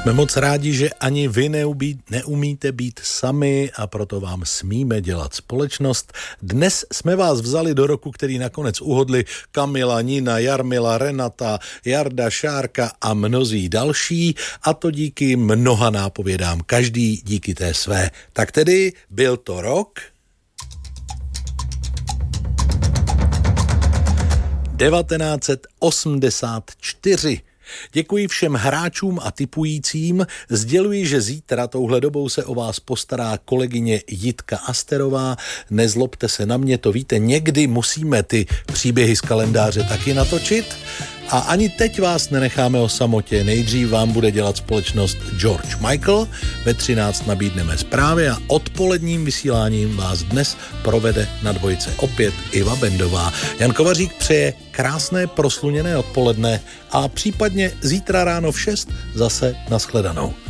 Jsme moc rádi, že ani vy neumíte být sami a proto vám smíme dělat společnost. Dnes jsme vás vzali do roku, který nakonec uhodli Kamila, Nina, Jarmila, Renata, Jarda, Šárka a mnozí další, a to díky mnoha nápovědám, každý díky té své. Tak tedy byl to rok 1984. Děkuji všem hráčům a tipujícím. Sděluji, že zítra touhle dobou se o vás postará kolegyně Jitka Asterová. Nezlobte se na mě, to víte, někdy musíme ty příběhy z kalendáře taky natočit. A ani teď vás nenecháme o samotě. Nejdřív vám bude dělat společnost George Michael. Ve 13 nabídneme zprávy a odpoledním vysíláním vás dnes provede na dvojce opět Iva Bendová. Jan Kovařík přeje krásné prosluněné odpoledne a případně zítra ráno v 6 zase nashledanou.